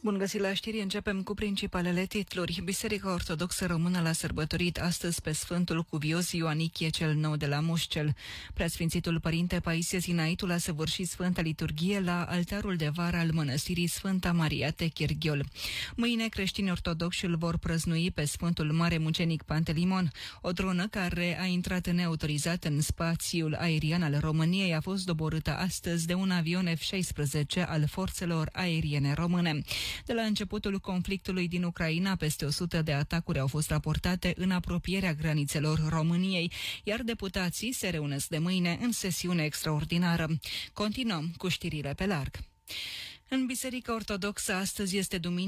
Bun găsit la știri, începem cu principalele titluri. Biserica Ortodoxă Română l-a sărbătorit astăzi pe Sfântul Cuvios Ioanichie cel Nou de la Mușcel. Preasfințitul Părinte Paisie Zinaitul a săvârșit Sfânta Liturghie la altarul de vară al mănăstirii Sfânta Maria Techirghiol. Mâine creștini ortodoxi îl vor prăznui pe Sfântul Mare Mucenic Pantelimon. O dronă care a intrat neautorizat în spațiul aerian al României a fost doborâtă astăzi de un avion F-16 al forțelor aeriene române. De la începutul conflictului din Ucraina, peste 100 de atacuri au fost raportate în apropierea granițelor României, iar deputații se reunesc de mâine în sesiune extraordinară. Continuăm cu știrile pe larg. În Biserica Ortodoxă astăzi este duminică.